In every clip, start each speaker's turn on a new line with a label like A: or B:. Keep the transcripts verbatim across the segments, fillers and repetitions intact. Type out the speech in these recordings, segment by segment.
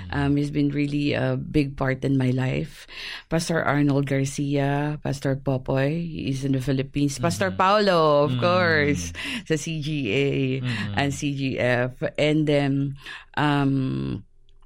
A: Um, he's been really a big part in my life. Pastor Arnold Garcia, Pastor Popoy, he is in the Philippines. Mm-hmm. Pastor Paulo, of mm-hmm. course, sa C G A mm-hmm. and C G F. And then, um,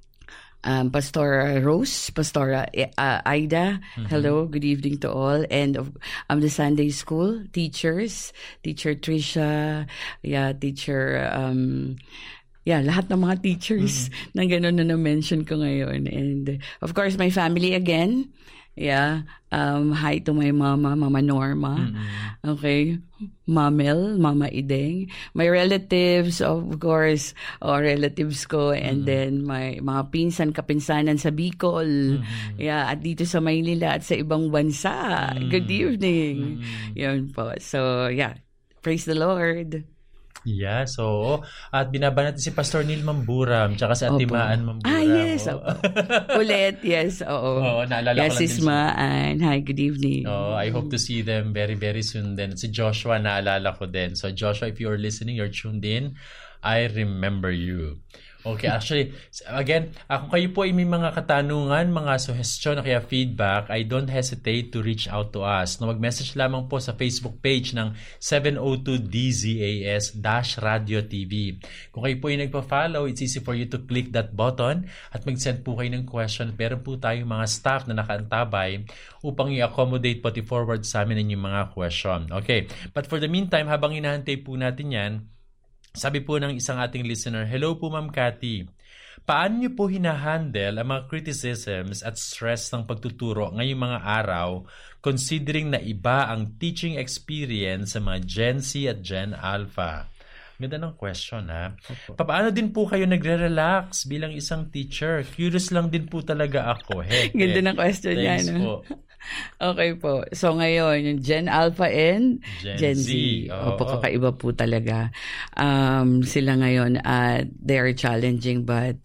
A: Um, Pastor Rose, Pastor uh, Aida, mm-hmm. hello, good evening to all. And of um, the Sunday school teachers, Teacher Trisha, yeah, Teacher, um, yeah, lahat ng mga teachers mm-hmm. na gano'n na na-mention ko ngayon. And of course, my family again. Yeah. Um, hi to my mama, Mama Norma. Mm-hmm. Okay. Mamel, Mama Ideng. My relatives, of course, oh, relatives ko. And mm-hmm. then my mga pinsan, kapinsanan sa Bicol. Mm-hmm. Yeah. At dito sa Maynila at sa ibang bansa. Mm-hmm. Good evening. Mm-hmm. Yun po. So, yeah. Praise the Lord.
B: Yeah, so, at binaba natin si Pastor Neil Mamburam, tsaka si Ate Maan Mamburam.
A: Ah, yes. Oh. Ulit, yes. Oo.
B: Oo, naalala
A: yes,
B: ko lang
A: din. Yes, Maan. Hi, good evening.
B: Oh, I hope to see them very, very soon din. Si Joshua, naalala ko din. So, Joshua, if you're listening, you're tuned in, I remember you. Okay, actually, again, kung kayo po ay may mga katanungan, mga suggestion o kaya feedback, I don't hesitate to reach out to us. No, mag-message lamang po sa Facebook page ng seven oh two D Z A S Radio T V. Kung kayo po ay nagpa-follow, it's easy for you to click that button at mag-send po kayo ng question. Pero po tayong mga staff na nakaantabay upang i-accommodate pati forward sa amin inyong mga question. Okay, but for the meantime, habang hinahantay po natin yan, sabi po ng isang ating listener, hello po Ma'am Cathy. Paano niyo po hinahandle ang mga criticisms at stress ng pagtuturo ngayong mga araw considering na iba ang teaching experience sa mga Gen Z at Gen Alpha? Ganda ng question, ha? Paano din po kayo nagre-relax bilang isang teacher? Curious lang din po talaga ako. Heck,
A: ganda ng question niya, no? Po. Okay po. So ngayon, yung Gen Alpha and Gen, Gen Z. Z.
B: Oh,
A: Opo, kakaiba po talaga. Um, sila ngayon, uh, they are challenging but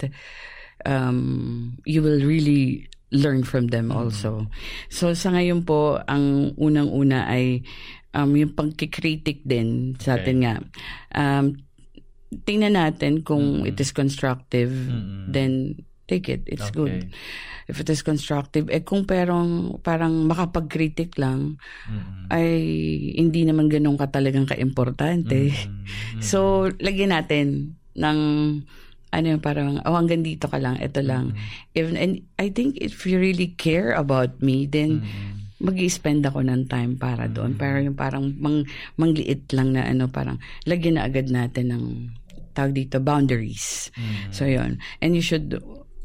A: um, you will really learn from them also. Mm-hmm. So sa ngayon po, ang unang-una ay um, yung pagkikritik din sa atin nga. Um, tingnan natin kung mm-hmm. it is constructive, mm-hmm. then take it. It's okay. Good. If it is constructive, eh kung parang, parang makapag-critic lang, mm-hmm. ay hindi naman ganun ka talagang ka-importante. Mm-hmm. So, lagyan natin ng, ano yung parang, oh, hanggang dito ka lang, ito lang. Mm-hmm. If, and I think if you really care about me, then mm-hmm. mag-i-spend ako ng time para doon. Mm-hmm. Pero yung parang mang, mangliit lang na ano, parang lagyan na agad natin ng, tawag dito, boundaries. Mm-hmm. So, yun. And you should,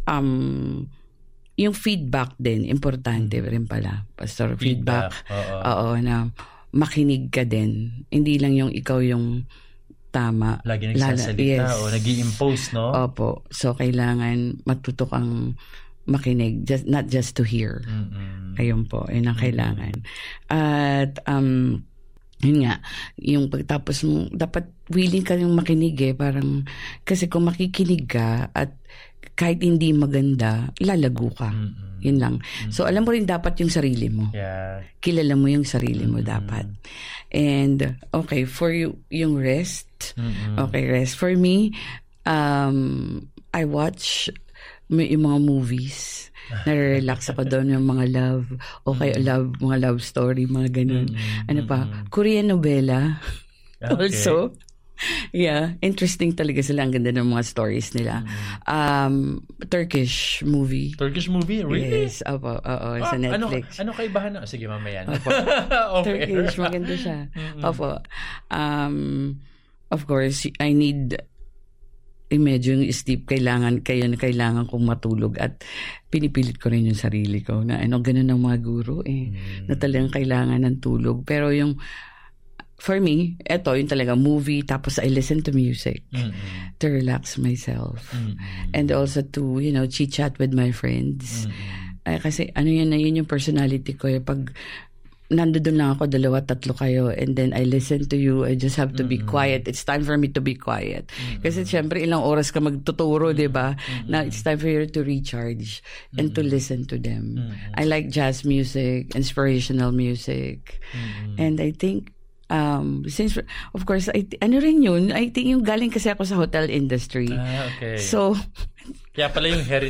A: um, yung feedback din, importante rin pala. Pastor, feedback. feedback. Oo, na makinig ka din. Hindi lang yung ikaw yung tama.
B: Lagi nagsasalita yes. o nag-i-impose, no?
A: Opo. So, kailangan matuto kang makinig. Just, not just to hear. Mm-hmm. Ayun po. Yun ang kailangan. At, um, yun nga, yung pagtapos mo, dapat willing ka yung makinig eh. Parang, kasi kung makikinig ka at kahit hindi maganda, lalago ka. Mm-hmm. Yun lang. Mm-hmm. So, alam mo rin dapat yung sarili mo.
B: Yeah.
A: Kilala mo yung sarili mo mm-hmm. dapat. And, okay, for you, yung rest. Mm-hmm. Okay, rest. For me, um, I watch may, yung mga movies. Nare-relax ako doon yung mga love. Okay, mm-hmm. love, mga love story, mga ganun. Mm-hmm. Ano pa? Korean novela. Okay. Also. Yeah, interesting talaga sila. Ang ganda ng mga stories nila. Mm. Um, Turkish movie.
B: Turkish movie? Really?
A: Yes, opo, oo, ah, sa Netflix.
B: Ano, ano kaibahan na? Sige, mamaya na.
A: Okay. Turkish, maganda siya. Mm-hmm. Opo. Um, of course, I need eh, medyo yung sleep, kailangan kayo na kailangan kong matulog at pinipilit ko rin yung sarili ko na ano, ganun ng mga guro eh, mm. na talagang kailangan ng tulog. Pero yung for me, eto yung talaga movie, tapos I listen to music mm-hmm. to relax myself. Mm-hmm. And also to, you know, chit-chat with my friends. Mm-hmm. Ay, kasi ano yun na yun yung personality ko. Eh. Pag nandoon lang ako, dalawa, tatlo kayo, and then I listen to you, I just have to mm-hmm. be quiet. It's time for me to be quiet. Mm-hmm. Kasi syempre, ilang oras ka magtuturo, mm-hmm. di ba? Mm-hmm. Now, it's time for you to recharge mm-hmm. and to listen to them. Mm-hmm. I like jazz music, inspirational music. Mm-hmm. And I think, Um, since, of course, I, ano rin yun, I think yung galing kasi ako sa hotel industry.
B: Ah, okay.
A: So,
B: kaya pala yung heritage